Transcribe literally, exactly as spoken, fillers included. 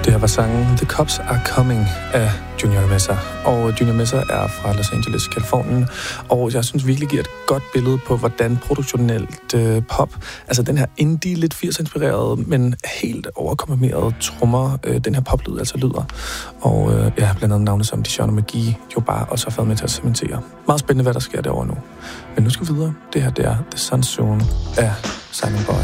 Det her var sangen The Cops Are Coming af Junior Mesa. Og Junior Mesa er fra Los Angeles, Californien. Og jeg synes virkelig giver et godt billede på, hvordan produktionelt øh, pop, altså den her indie, lidt firs-inspirerede, men helt overkomprimerede trommer, øh, den her poplyd altså lyder. Og øh, ja, blandt andet navne som Dijon og McGee jo bare også har været med til at cementere. Meget spændende, hvad der sker derovre nu. Men nu skal vi videre. Det her, det er The Sun Soon af Simon Boy.